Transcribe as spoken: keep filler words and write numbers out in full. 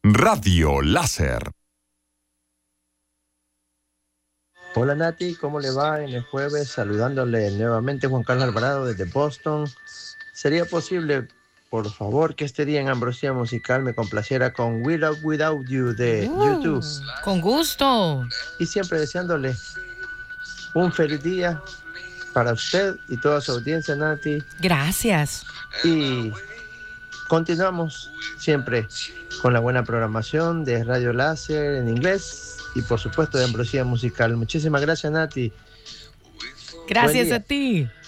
Radio Láser. Hola Nati, ¿cómo le va en el jueves? Saludándole nuevamente Juan Carlos Alvarado desde Boston. ¿Sería posible, por favor, que este día en Ambrosía Musical me complaciera con Without Without You de Uh, YouTube? Con gusto. Y siempre deseándole un feliz día para usted y toda su audiencia, Nati. Gracias. Y continuamos siempre con la buena programación de Radio Láser en inglés y por supuesto de Ambrosía Musical. Muchísimas gracias, Nati. Gracias a ti.